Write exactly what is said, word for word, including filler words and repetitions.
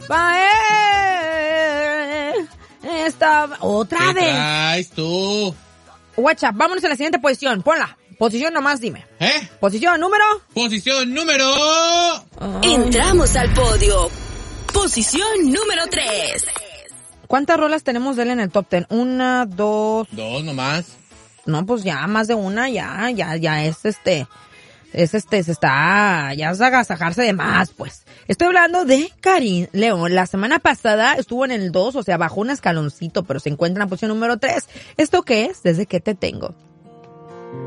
Esta... Otra ¿Qué vez. traes tú? WhatsApp, vámonos a la siguiente posición. Ponla. Posición nomás, dime. ¿Eh? Posición número... Posición número... Entramos al podio. Posición número tres. ¿Cuántas rolas tenemos de él en el top ten? Una, dos... Dos nomás. No, pues ya, más de una, ya, ya, ya es este... Es este, se está... Ya es agasajarse de más, pues. Estoy hablando de Karim León. La semana pasada estuvo en el dos, o sea, bajó un escaloncito, pero se encuentra en la posición número tres. ¿Esto qué es? ¿Desde que te tengo?